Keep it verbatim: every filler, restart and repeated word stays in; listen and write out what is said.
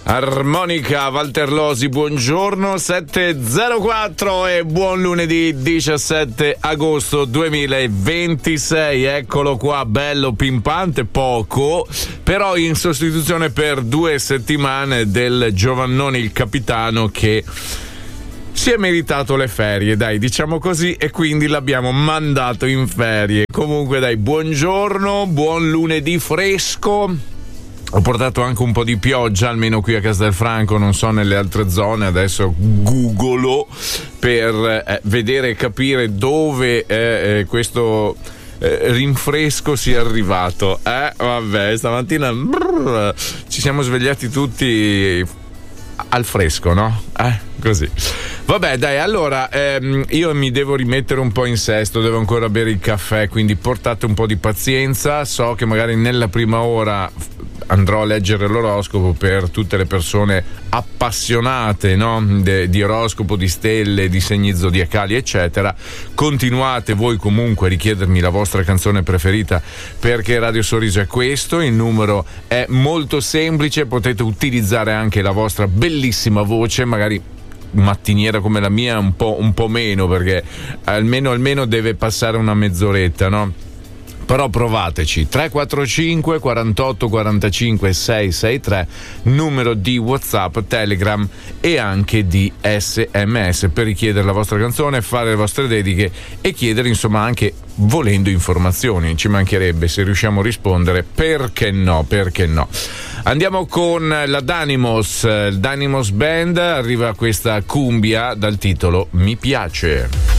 Armonica Valterlosi, buongiorno, sette e zero quattro e buon lunedì diciassette agosto duemilaventisei. Eccolo qua, bello pimpante, poco, però in sostituzione per due settimane del Giovannone il capitano, che si è meritato le ferie, dai, diciamo così, e quindi l'abbiamo mandato in ferie. Comunque dai, buongiorno, buon lunedì fresco. Ho portato anche un po' di pioggia, almeno qui a Castelfranco, non so nelle altre zone, adesso googolo per eh, vedere e capire dove eh, eh, questo eh, rinfresco sia arrivato. Eh, vabbè, stamattina brrr, ci siamo svegliati tutti al fresco, no? Eh, così. Vabbè, dai, allora ehm, io mi devo rimettere un po' in sesto, devo ancora bere il caffè, quindi portate un po' di pazienza. So che magari nella prima ora andrò a leggere l'oroscopo per tutte le persone appassionate, no? De, di oroscopo, di stelle, di segni zodiacali, eccetera. Continuate voi comunque a richiedermi la vostra canzone preferita, perché Radio Sorriso è questo, il numero è molto semplice, potete utilizzare anche la vostra bellissima voce, magari mattiniera come la mia un po', un po' meno, perché almeno almeno deve passare una mezz'oretta, no? Però provateci. Tre quattro cinque quarantotto quarantacinque seicentosessantatré, numero di WhatsApp, Telegram e anche di S M S per richiedere la vostra canzone, fare le vostre dediche e chiedere, insomma, anche volendo informazioni. Ci mancherebbe, se riusciamo a rispondere, perché no, perché no. Andiamo con la Danimos, il Danimos Band, arriva questa cumbia dal titolo Mi piace.